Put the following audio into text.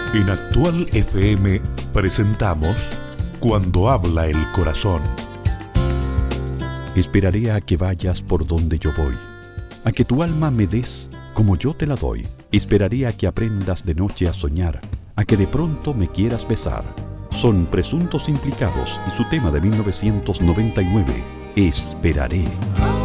En Actual FM presentamos Cuando habla el corazón. Esperaré a que vayas por donde yo voy, a que tu alma me des como yo te la doy. Esperaré a que aprendas de noche a soñar, a que de pronto me quieras besar. Son Presuntos Implicados y su tema de 1999, Esperaré.